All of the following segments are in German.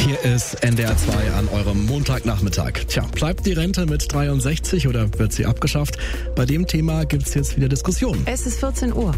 Hier ist NDR 2 an eurem Montagnachmittag. Tja, bleibt die Rente mit 63 oder wird sie abgeschafft? Bei dem Thema gibt's jetzt wieder Diskussionen. Es ist 14 Uhr.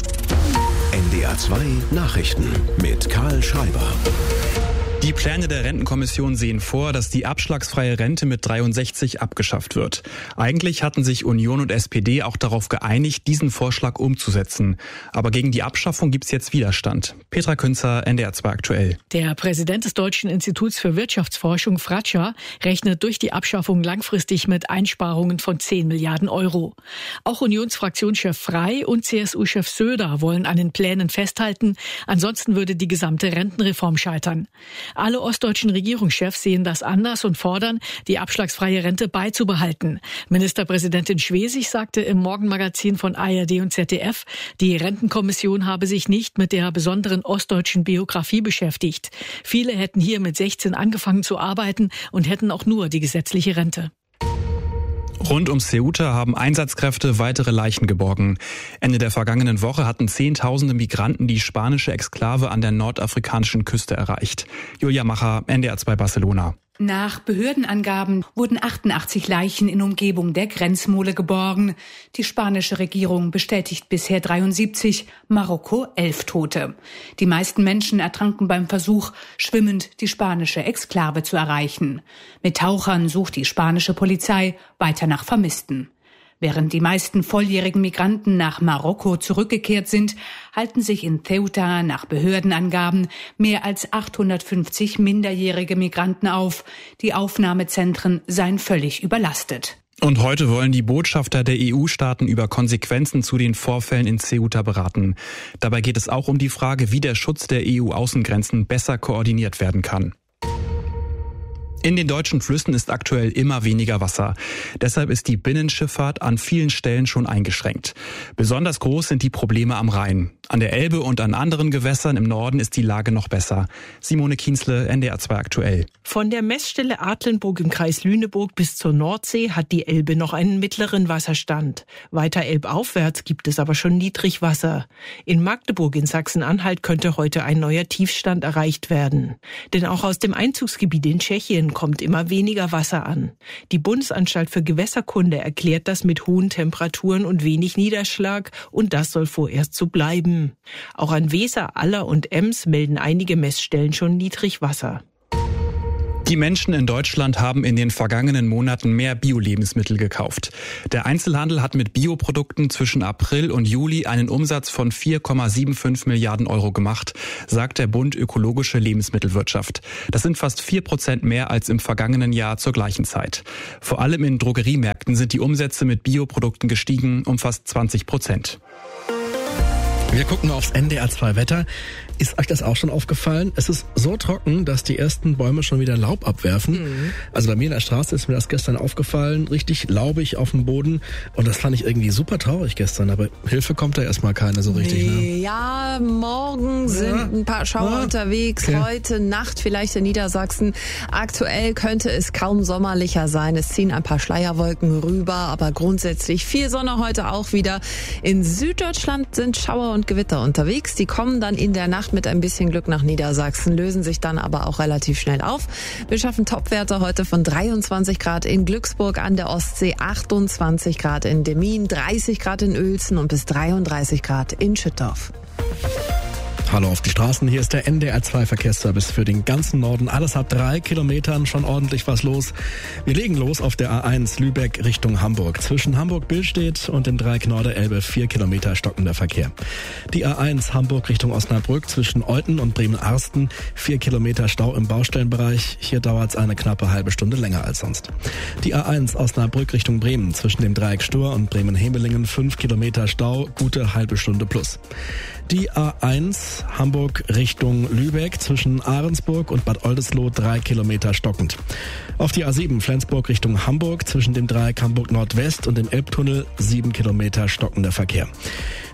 NDR 2 Nachrichten mit Karl Schreiber. Die Pläne der Rentenkommission sehen vor, dass die abschlagsfreie Rente mit 63 abgeschafft wird. Eigentlich hatten sich Union und SPD auch darauf geeinigt, diesen Vorschlag umzusetzen. Aber gegen die Abschaffung gibt's jetzt Widerstand. Petra Künzer, NDR 2 aktuell. Der Präsident des Deutschen Instituts für Wirtschaftsforschung, Fratscher, rechnet durch die Abschaffung langfristig mit Einsparungen von 10 Milliarden Euro. Auch Unionsfraktionschef Frey und CSU-Chef Söder wollen an den Plänen festhalten. Ansonsten würde die gesamte Rentenreform scheitern. Alle ostdeutschen Regierungschefs sehen das anders und fordern, die abschlagsfreie Rente beizubehalten. Ministerpräsidentin Schwesig sagte im Morgenmagazin von ARD und ZDF, die Rentenkommission habe sich nicht mit der besonderen ostdeutschen Biografie beschäftigt. Viele hätten hier mit 16 angefangen zu arbeiten und hätten auch nur die gesetzliche Rente. Rund um Ceuta haben Einsatzkräfte weitere Leichen geborgen. Ende der vergangenen Woche hatten Zehntausende Migranten die spanische Exklave an der nordafrikanischen Küste erreicht. Julia Macher, NDR 2 Barcelona. Nach Behördenangaben wurden 88 Leichen in Umgebung der Grenzmole geborgen. Die spanische Regierung bestätigt bisher 73, Marokko 11 Tote. Die meisten Menschen ertranken beim Versuch, schwimmend die spanische Exklave zu erreichen. Mit Tauchern sucht die spanische Polizei weiter nach Vermissten. Während die meisten volljährigen Migranten nach Marokko zurückgekehrt sind, halten sich in Ceuta nach Behördenangaben mehr als 850 minderjährige Migranten auf. Die Aufnahmezentren seien völlig überlastet. Und heute wollen die Botschafter der EU-Staaten über Konsequenzen zu den Vorfällen in Ceuta beraten. Dabei geht es auch um die Frage, wie der Schutz der EU-Außengrenzen besser koordiniert werden kann. In den deutschen Flüssen ist aktuell immer weniger Wasser. Deshalb ist die Binnenschifffahrt an vielen Stellen schon eingeschränkt. Besonders groß sind die Probleme am Rhein. An der Elbe und an anderen Gewässern im Norden ist die Lage noch besser. Simone Kienzle, NDR 2 aktuell. Von der Messstelle Adlenburg im Kreis Lüneburg bis zur Nordsee hat die Elbe noch einen mittleren Wasserstand. Weiter elbaufwärts gibt es aber schon Niedrigwasser. In Magdeburg in Sachsen-Anhalt könnte heute ein neuer Tiefstand erreicht werden. Denn auch aus dem Einzugsgebiet in Tschechien kommt immer weniger Wasser an. Die Bundesanstalt für Gewässerkunde erklärt das mit hohen Temperaturen und wenig Niederschlag, und das soll vorerst so bleiben. Auch an Weser, Aller und Ems melden einige Messstellen schon Niedrigwasser. Die Menschen in Deutschland haben in den vergangenen Monaten mehr Bio-Lebensmittel gekauft. Der Einzelhandel hat mit Bioprodukten zwischen April und Juli einen Umsatz von 4,75 Milliarden Euro gemacht, sagt der Bund Ökologische Lebensmittelwirtschaft. Das sind fast 4% mehr als im vergangenen Jahr zur gleichen Zeit. Vor allem in Drogeriemärkten sind die Umsätze mit Bioprodukten gestiegen um fast 20%. Wir gucken aufs NDR 2 Wetter. Ist euch das auch schon aufgefallen? Es ist so trocken, dass die ersten Bäume schon wieder Laub abwerfen. Also bei mir in der Straße ist mir das gestern aufgefallen. Richtig laubig auf dem Boden. Und das fand ich irgendwie super traurig gestern. Aber Hilfe kommt da erstmal keine so richtig. Ne? Ja, morgen sind ein paar Schauer unterwegs. Okay. Heute Nacht vielleicht in Niedersachsen. Aktuell könnte es kaum sommerlicher sein. Es ziehen ein paar Schleierwolken rüber. Aber grundsätzlich viel Sonne heute auch wieder. In Süddeutschland sind Schauer und Gewitter unterwegs. Die kommen dann in der Nacht mit ein bisschen Glück nach Niedersachsen, lösen sich dann aber auch relativ schnell auf. Wir schaffen Topwerte heute von 23 Grad in Glücksburg an der Ostsee, 28 Grad in Demmin, 30 Grad in Uelzen und bis 33 Grad in Schüttorf. Hallo auf die Straßen, hier ist der NDR 2 Verkehrsservice für den ganzen Norden. Alles ab 3 Kilometern, schon ordentlich was los. Wir legen los auf der A1 Lübeck Richtung Hamburg. Zwischen Hamburg-Billstedt und dem Dreieck Norderelbe 4 Kilometer stockender Verkehr. Die A1 Hamburg Richtung Osnabrück zwischen Olten und Bremen-Arsten 4 Kilometer Stau im Baustellenbereich. Hier dauert es eine knappe halbe Stunde länger als sonst. Die A1 Osnabrück Richtung Bremen zwischen dem Dreieck Stur und Bremen-Hemelingen 5 Kilometer Stau, gute halbe Stunde plus. Die A1 Hamburg Richtung Lübeck zwischen Ahrensburg und Bad Oldesloe 3 Kilometer stockend. Auf die A7 Flensburg Richtung Hamburg zwischen dem Dreieck Hamburg Nordwest und dem Elbtunnel 7 Kilometer stockender Verkehr.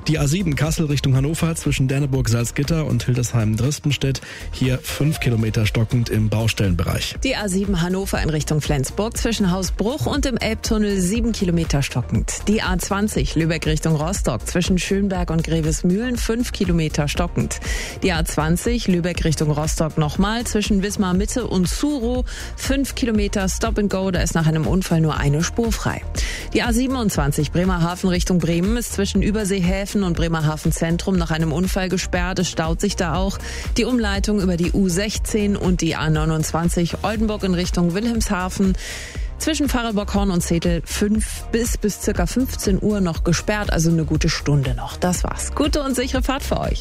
Die A7 Kassel Richtung Hannover zwischen Derneburg-Salzgitter und Hildesheim-Drispenstedt. Hier 5 Kilometer stockend im Baustellenbereich. Die A7 Hannover in Richtung Flensburg zwischen Hausbruch und dem Elbtunnel 7 Kilometer stockend. Die A20 Lübeck Richtung Rostock zwischen Schönberg und Grevesmühlen 5 Kilometer stockend. Die A20 Lübeck Richtung Rostock nochmal zwischen Wismar Mitte und Zuro 5 Kilometer Stop and Go. Da ist nach einem Unfall nur eine Spur frei. Die A27 Bremerhaven Richtung Bremen ist zwischen Überseehäfen und Bremerhaven Zentrum nach einem Unfall gesperrt. Es staut sich da auch. Die Umleitung über die U16 und die A29 Oldenburg in Richtung Wilhelmshaven zwischen Farelbock-Horn und Zetel 5 bis ca. 15 Uhr noch gesperrt, also eine gute Stunde noch. Das war's. Gute und sichere Fahrt für euch.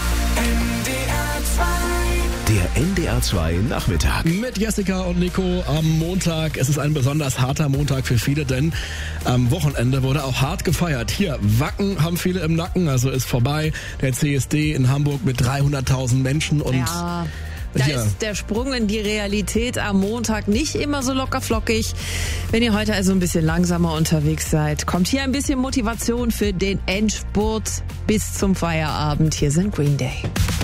Der NDR 2 Nachmittag. Mit Jessica und Nico am Montag. Es ist ein besonders harter Montag für viele, denn am Wochenende wurde auch hart gefeiert. Hier, Wacken haben viele im Nacken, also ist vorbei. Der CSD in Hamburg mit 300.000 Menschen und... Ja. Da ist der Sprung in die Realität am Montag nicht immer so lockerflockig. Wenn ihr heute also ein bisschen langsamer unterwegs seid, kommt hier ein bisschen Motivation für den Endspurt bis zum Feierabend. Hier sind Green Day.